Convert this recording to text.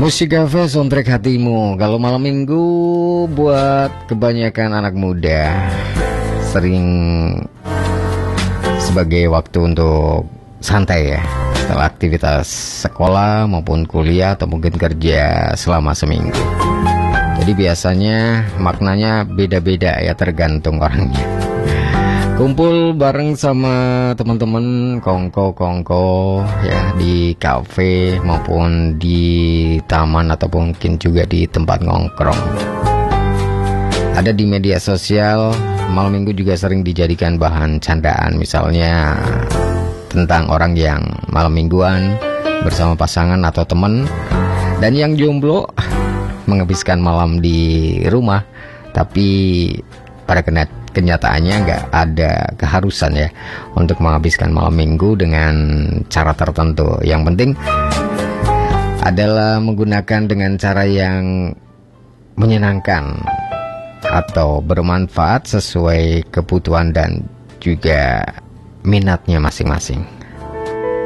Musik Cafe soundtrack hatimu. Kalau malam minggu buat kebanyakan anak muda sering sebagai waktu untuk santai ya, setelah aktivitas sekolah maupun kuliah atau mungkin kerja selama seminggu. Jadi biasanya maknanya beda-beda ya, tergantung orangnya. Kumpul bareng sama teman-teman kongko ya di kafe maupun di taman atau mungkin juga di tempat nongkrong. Ada di media sosial, malam minggu juga sering dijadikan bahan candaan, misalnya tentang orang yang malam mingguan bersama pasangan atau teman, dan yang jomblo menghabiskan malam di rumah. Tapi pada kenyataannya nggak ada keharusan ya untuk menghabiskan malam minggu dengan cara tertentu. Yang penting adalah menggunakan dengan cara yang menyenangkan atau bermanfaat sesuai kebutuhan dan juga minatnya masing-masing.